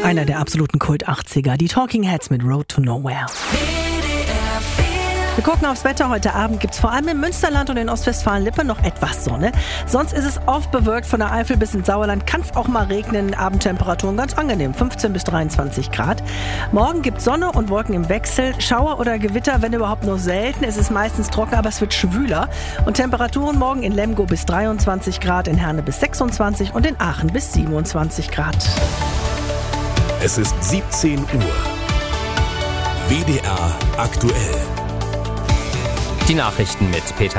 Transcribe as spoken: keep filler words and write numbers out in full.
Einer der absoluten Kult-achtziger, die Talking Heads mit Road to Nowhere. Wir gucken aufs Wetter. Heute Abend gibt es vor allem im Münsterland und in Ostwestfalen-Lippe noch etwas Sonne. Sonst ist es oft bewölkt. Von der Eifel bis ins Sauerland kann es auch mal regnen. Abendtemperaturen ganz angenehm, fünfzehn bis dreiundzwanzig Grad. Morgen gibt es Sonne und Wolken im Wechsel. Schauer oder Gewitter, wenn überhaupt, nur selten. Es ist meistens trocken, aber es wird schwüler. Und Temperaturen morgen in Lemgo bis dreiundzwanzig Grad, in Herne bis sechsundzwanzig und in Aachen bis siebenundzwanzig Grad. Es ist siebzehn Uhr. W D R aktuell. Die Nachrichten mit Peter